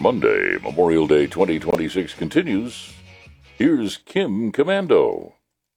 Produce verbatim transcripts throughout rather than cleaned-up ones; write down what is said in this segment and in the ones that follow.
Monday, Memorial Day twenty twenty-six continues. Here's Kim Commando.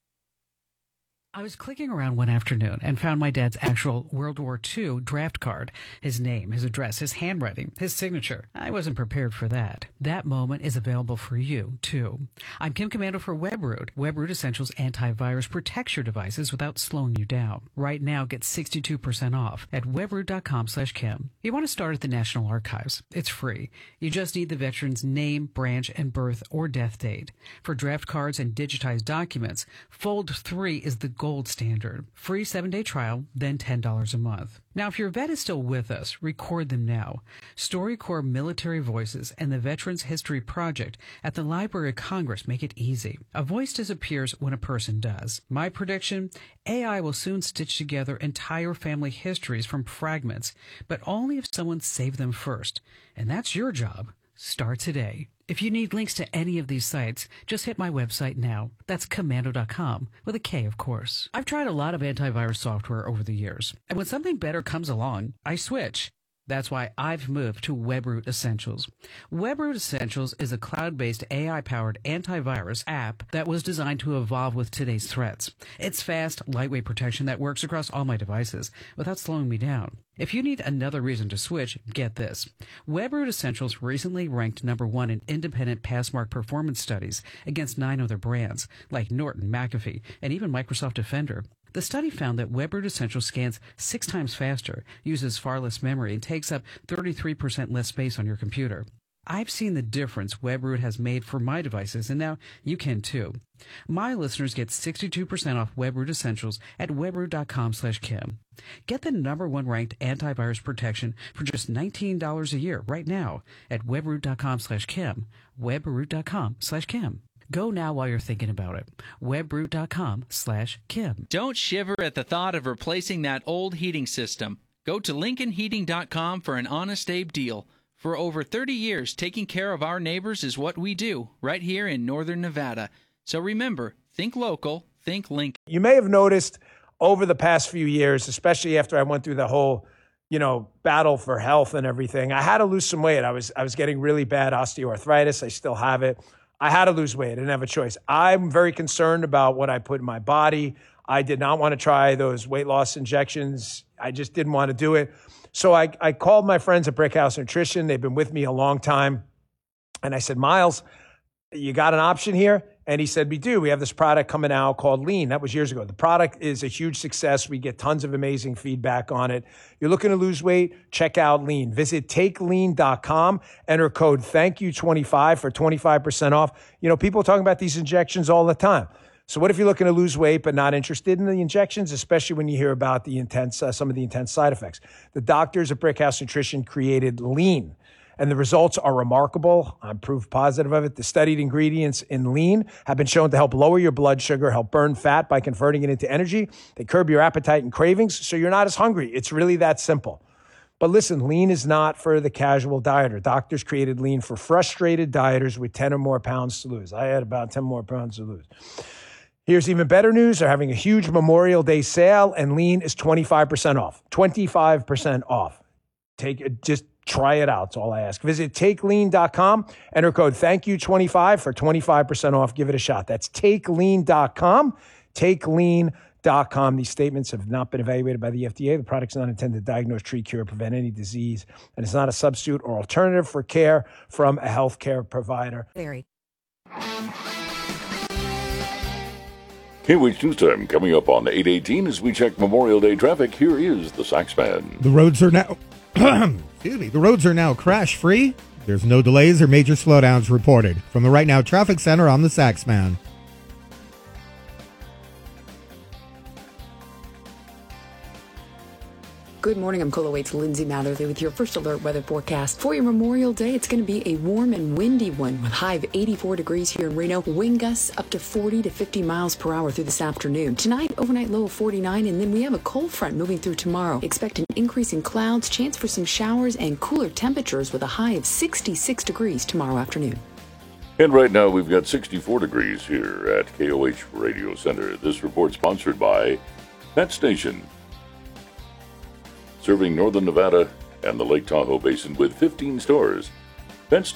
I was clicking around one afternoon and found my dad's actual World War Two draft card. His name, his address, his handwriting, his signature. I wasn't prepared for that. That moment is available for you, too. I'm Kim Commando for WebRoot. WebRoot Essentials antivirus protects your devices without slowing you down. Right now, get sixty-two percent off at webroot.com slash Kim. You want to start at the National Archives. It's free. You just need the veteran's name, branch, and birth or death date. For draft cards and digitized documents, Fold three is the gold gold standard. Free seven-day trial, then ten dollars a month. Now, if your vet is still with us, record them now. StoryCorps Military Voices and the Veterans History Project at the Library of Congress make it easy. A voice disappears when a person does. My prediction, A I will soon stitch together entire family histories from fragments, but only if someone saved them first. And that's your job. Start today. If you need links to any of these sites, just hit my website now. That's commando dot com, with a K, of course. I've tried a lot of antivirus software over the years, and when something better comes along, I switch. That's why I've moved to WebRoot Essentials. WebRoot Essentials is a cloud-based A I-powered antivirus app that was designed to evolve with today's threats. It's fast, lightweight protection that works across all my devices without slowing me down. If you need another reason to switch, get this. WebRoot Essentials recently ranked number one in independent Passmark performance studies against nine other brands, like Norton, McAfee, and even Microsoft Defender. The study found that WebRoot Essentials scans six times faster, uses far less memory, and takes up thirty-three percent less space on your computer. I've seen the difference WebRoot has made for my devices, and now you can too. My listeners get sixty-two percent off WebRoot Essentials at webroot.com slash Kim. Get the number one ranked antivirus protection for just nineteen dollars a year right now at webroot.com slash Kim. webroot.com slash Kim. Go now while you're thinking about it. webroot.com slash Kim. Don't shiver at the thought of replacing that old heating system. Go to Lincoln Heating dot com for an Honest Abe deal. For over thirty years, taking care of our neighbors is what we do, right here in northern Nevada. So remember, think local, think Lincoln. You may have noticed over the past few years, especially after I went through the whole, you know, battle for health and everything, I had to lose some weight. I was I was getting really bad osteoarthritis. I still have it. I had to lose weight. I didn't have a choice. I'm very concerned about what I put in my body. I did not want to try those weight loss injections. I just didn't want to do it. So I, I called my friends at Brickhouse Nutrition. They've been with me a long time. And I said, Miles, you got an option here? And he said, we do. We have this product coming out called Lean. That was years ago. The product is a huge success. We get tons of amazing feedback on it. You're looking to lose weight? Check out Lean. Visit take lean dot com. Enter code thank you twenty-five for twenty-five percent off. You know, people are talking about these injections all the time. So what if you're looking to lose weight but not interested in the injections, especially when you hear about the intense, uh, some of the intense side effects? The doctors at Brickhouse Nutrition created Lean, and the results are remarkable. I'm proof positive of it. The studied ingredients in Lean have been shown to help lower your blood sugar, help burn fat by converting it into energy. They curb your appetite and cravings, so you're not as hungry. It's really that simple. But listen, Lean is not for the casual dieter. Doctors created Lean for frustrated dieters with ten or more pounds to lose. I had about ten more pounds to lose. Here's even better news. They're having a huge Memorial Day sale, and Lean is twenty-five percent off. twenty-five percent off. Take it, just try it out. That's all I ask. Visit take lean dot com. Enter code thank you twenty-five for twenty-five percent off. Give it a shot. That's take lean dot com. take lean dot com. These statements have not been evaluated by the F D A. The product's not intended to diagnose, treat, cure, prevent any disease, and it's not a substitute or alternative for care from a healthcare provider. Very. K O H News Time coming up on eight eighteen as we check Memorial Day traffic. Here is the Saxman. The roads are now, excuse me, the roads are now crash-free. There's no delays or major slowdowns reported. From the Right Now Traffic Center, I'm the Saxman. Good morning. I'm Cola Waits Lindsay Matherly with your first alert weather forecast. For your Memorial Day, it's going to be a warm and windy one with high of eighty-four degrees here in Reno. Wind gusts up to forty to fifty miles per hour through this afternoon. Tonight, overnight low of forty-nine, and then we have a cold front moving through tomorrow. Expect an increase in clouds, chance for some showers, and cooler temperatures with a high of sixty-six degrees tomorrow afternoon. And right now we've got sixty-four degrees here at K O H Radio Center. This report sponsored by Pet Station, serving northern Nevada and the Lake Tahoe Basin with fifteen stores. Pet